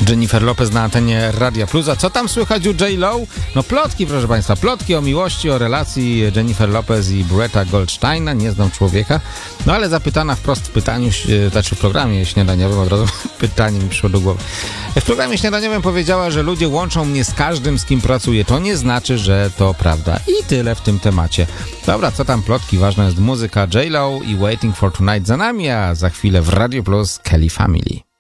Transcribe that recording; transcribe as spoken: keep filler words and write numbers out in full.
Jennifer Lopez na antenie Radia Plus. A co tam słychać u J-Lo? No plotki, proszę Państwa, plotki o miłości, o relacji Jennifer Lopez i Bretta Goldsteina. Nie znam człowieka. No ale zapytana wprost w pytaniu, znaczy w programie śniadaniowym, od razu pytanie mi przyszło do głowy. W programie śniadaniowym powiedziała, że ludzie łączą mnie z każdym, z kim pracuję. To nie znaczy, że to prawda. I tyle w tym temacie. Dobra, co tam plotki? Ważna jest muzyka J-Lo i Waiting for Tonight za nami, a za chwilę w Radio Plus Kelly Family.